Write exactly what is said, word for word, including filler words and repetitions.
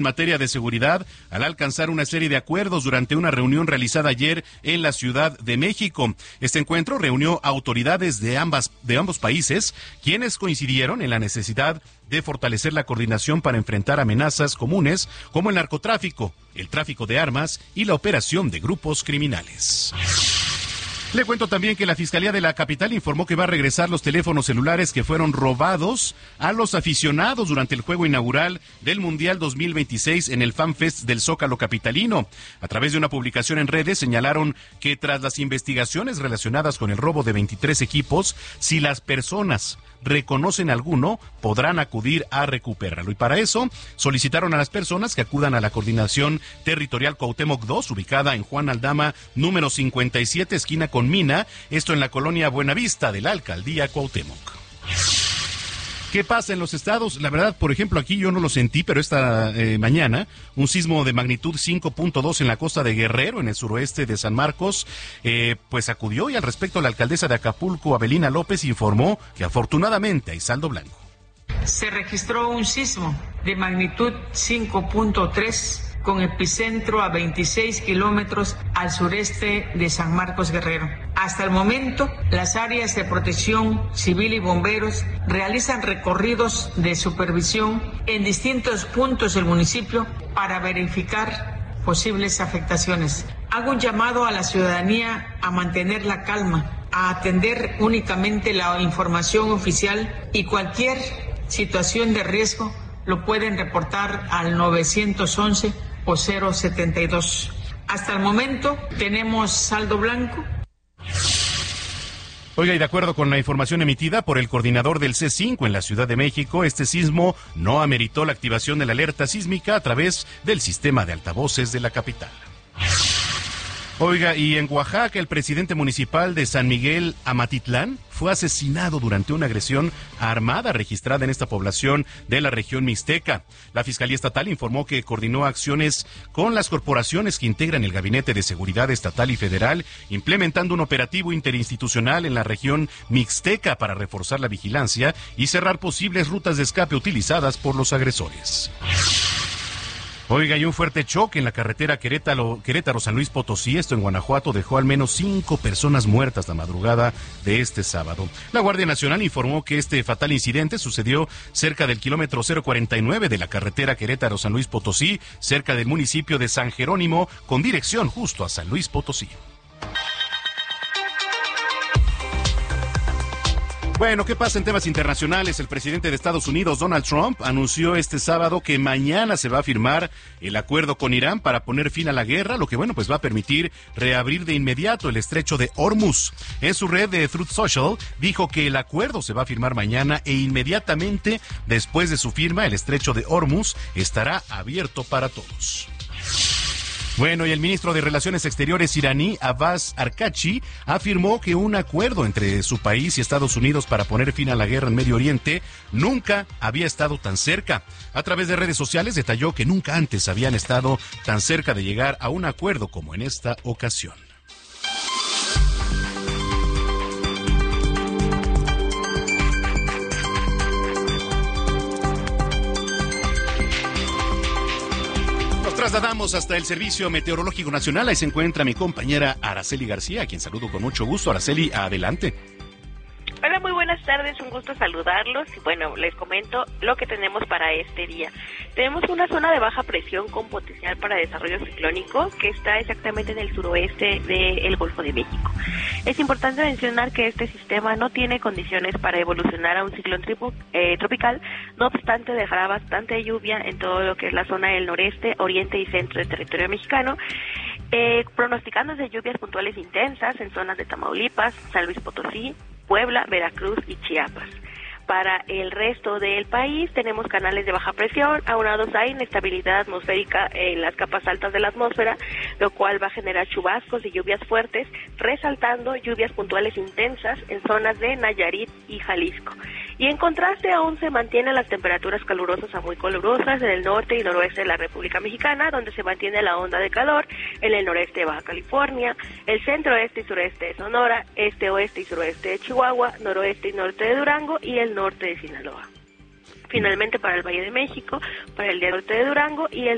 en materia de seguridad al alcanzar una serie de acuerdos durante una reunión realizada ayer en la Ciudad de México. Este encuentro reunió autoridades de ambas, de ambos países, quienes coincidieron en la necesidad de fortalecer la coordinación para enfrentar amenazas comunes como el narcotráfico, el tráfico de armas y la operación de grupos criminales. Le cuento también que la Fiscalía de la Capital informó que va a regresar los teléfonos celulares que fueron robados a los aficionados durante el juego inaugural del Mundial dos mil veintiséis en el FanFest del Zócalo capitalino. A través de una publicación en redes señalaron que tras las investigaciones relacionadas con el robo de veintitrés equipos, si las personas reconocen alguno, podrán acudir a recuperarlo. Y para eso solicitaron a las personas que acudan a la Coordinación Territorial Cuauhtémoc dos, ubicada en Juan Aldama, número cincuenta y siete, esquina con Mina, esto en la colonia Buenavista de la Alcaldía Cuauhtémoc. ¿Qué pasa en los estados? La verdad, por ejemplo, aquí yo no lo sentí, pero esta eh, mañana, un sismo de magnitud cinco punto dos en la costa de Guerrero, en el suroeste de San Marcos, eh, pues acudió, y al respecto la alcaldesa de Acapulco, Avelina López, informó que afortunadamente hay saldo blanco. Se registró un sismo de magnitud cinco punto tres con epicentro a veintiséis kilómetros al sureste de San Marcos Guerrero. Hasta el momento, las áreas de protección civil y bomberos realizan recorridos de supervisión en distintos puntos del municipio para verificar posibles afectaciones. Hago un llamado a la ciudadanía a mantener la calma, a atender únicamente la información oficial, y cualquier situación de riesgo lo pueden reportar al nueve once o cero setenta y dos. Hasta el momento tenemos saldo blanco. Oiga, y de acuerdo con la información emitida por el coordinador del C cinco en la Ciudad de México, este sismo no ameritó la activación de la alerta sísmica a través del sistema de altavoces de la capital. Oiga, y en Oaxaca, el presidente municipal de San Miguel Amatitlán fue asesinado durante una agresión armada registrada en esta población de la región mixteca. La Fiscalía Estatal informó que coordinó acciones con las corporaciones que integran el Gabinete de Seguridad Estatal y Federal, implementando un operativo interinstitucional en la región mixteca para reforzar la vigilancia y cerrar posibles rutas de escape utilizadas por los agresores. Oiga, y un fuerte choque en la carretera Querétaro, Querétaro-San Luis Potosí, esto en Guanajuato, dejó al menos cinco personas muertas la madrugada de este sábado. La Guardia Nacional informó que este fatal incidente sucedió cerca del kilómetro cero cuarenta y nueve de la carretera Querétaro-San Luis Potosí, cerca del municipio de San Jerónimo, con dirección justo a San Luis Potosí. Bueno, ¿qué pasa en temas internacionales? El presidente de Estados Unidos, Donald Trump, anunció este sábado que mañana se va a firmar el acuerdo con Irán para poner fin a la guerra, lo que, bueno, pues va a permitir reabrir de inmediato el estrecho de Hormuz. En su red de Truth Social, dijo que el acuerdo se va a firmar mañana e inmediatamente después de su firma, el estrecho de Hormuz estará abierto para todos. Bueno, y el ministro de Relaciones Exteriores iraní, Abbas Araghchi, afirmó que un acuerdo entre su país y Estados Unidos para poner fin a la guerra en Medio Oriente nunca había estado tan cerca. A través de redes sociales detalló que nunca antes habían estado tan cerca de llegar a un acuerdo como en esta ocasión. Trasladamos hasta el Servicio Meteorológico Nacional. Ahí se encuentra mi compañera Araceli García, a quien saludo con mucho gusto. Araceli, adelante. Hola, muy buenas tardes, un gusto saludarlos. Y bueno, les comento lo que tenemos para este día. Tenemos una zona de baja presión con potencial para desarrollo ciclónico que está exactamente en el suroeste del Golfo de México. Es importante mencionar que este sistema no tiene condiciones para evolucionar a un ciclón tripo, eh, tropical, no obstante dejará bastante lluvia en todo lo que es la zona del noreste, oriente y centro del territorio mexicano, eh, pronosticando de lluvias puntuales intensas en zonas de Tamaulipas, San Luis Potosí, Puebla, Veracruz y Chiapas. Para el resto del país tenemos canales de baja presión, aunados a inestabilidad atmosférica en las capas altas de la atmósfera, lo cual va a generar chubascos y lluvias fuertes, resaltando lluvias puntuales intensas en zonas de Nayarit y Jalisco. Y en contraste aún se mantienen las temperaturas calurosas a muy calurosas en el norte y noroeste de la República Mexicana, donde se mantiene la onda de calor en el noreste de Baja California, el centro oeste y sureste de Sonora, este oeste y suroeste de Chihuahua, noroeste y norte de Durango y el norte de Sinaloa. Finalmente para el Valle de México, para el norte de Durango y el